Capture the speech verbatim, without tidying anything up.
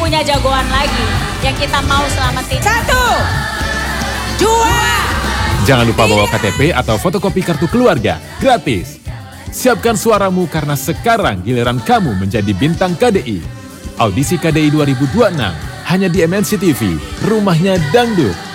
punya jagoan lagi yang kita mau selamatin. Satu, dua. Jangan lupa bawa K T P atau fotokopi kartu keluarga, gratis. Siapkan suaramu karena sekarang giliran kamu menjadi bintang K D I. Audisi K D I dua ribu dua puluh enam, hanya di M N C T V, rumahnya dangdut.